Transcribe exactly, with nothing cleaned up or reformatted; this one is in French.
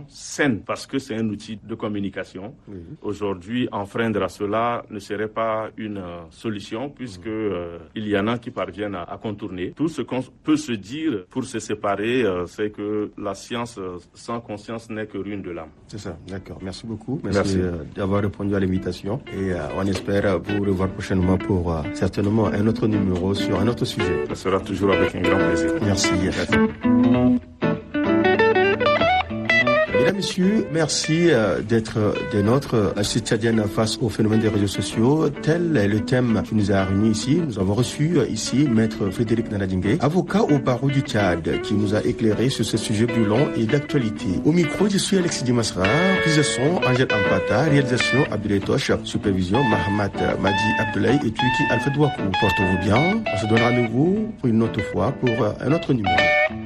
saine, parce que c'est un outil de communication. Oui. Aujourd'hui, enfreindre à cela ne serait pas une euh, solution, puisque euh, il y en a qui parviennent à, à contourner. Tout ce qu'on peut se dire pour se séparer, euh, c'est que la science euh, sans conscience n'est que ruine de l'âme. C'est ça, d'accord. Merci beaucoup. Merci, Merci. Euh, d'avoir répondu à l'invitation. Et euh, on espère vous revoir prochainement pour euh, certainement un autre numéro sur un autre sujet. Ça sera toujours avec un grand plaisir. Merci. Merci. Mesdames, Messieurs, merci euh, d'être euh, des nôtres euh, citoyennes face au phénomène des réseaux sociaux. Tel est le thème qui nous a réunis ici. Nous avons reçu euh, ici Maître Frédéric Nana-Djingué, avocat au barreau du Tchad, qui nous a éclairé sur ce sujet brûlant et d'actualité. Au micro, je suis Alexis Dimasra, prise de son Angèle Ampata, réalisation Abdoulaye Toche, supervision Mahamat Madi Abdoulaye et Tuiki Alfred Wakou. Portez-vous bien. On se donne rendez-vous pour une autre fois pour euh, un autre numéro.